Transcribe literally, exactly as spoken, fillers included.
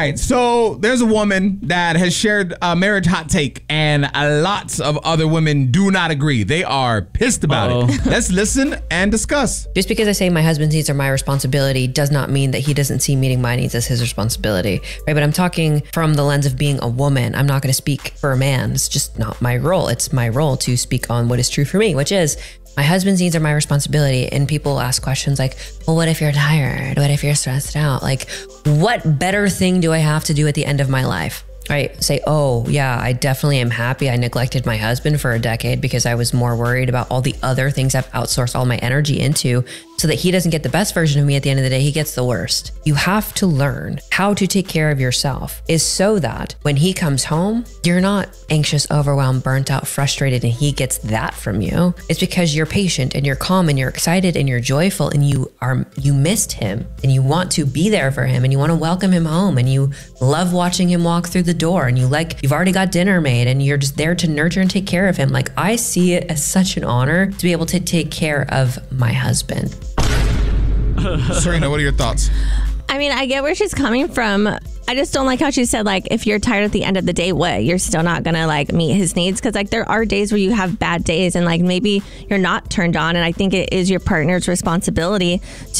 right, so there's a woman that has shared a marriage hot take, and uh, lots of other women do not agree. They are pissed about Uh-oh. it. Let's listen and discuss. Just because I say my husband's needs are my responsibility does not mean that he doesn't see meeting my needs as his responsibility, right? But I'm talking from the lens of being a woman. I'm not going to speak for a man. It's just not my role. It's my role to speak on what is true for me, which is my husband's needs are my responsibility. And people ask questions like, well, what if you're tired? What if you're stressed out? Like, what better thing do I have to do at the end of my life? Right? Say, oh, yeah, I definitely am happy I neglected my husband for a decade because I was more worried about all the other things I've outsourced all my energy into so that he doesn't get the best version of me at the end of the day. He gets the worst. You have to learn how to take care of yourself is so that when he comes home, you're not anxious, overwhelmed, burnt out, frustrated, and he gets that from you. It's because you're patient and you're calm and you're excited and you're joyful and you are, you missed him and you want to be there for him and you want to welcome him home and you love watching him walk through the door and you like, you've already got dinner made and you're just there to nurture and take care of him. Like, I see it as such an honor to be able to take care of my husband. Serena, what are your thoughts? I mean, I get where she's coming from. I just don't like how she said, like, if you're tired at the end of the day, what? You're still not going to, like, meet his needs? Because, like, there are days where you have bad days and, like, maybe you're not turned on. And I think it is your partner's responsibility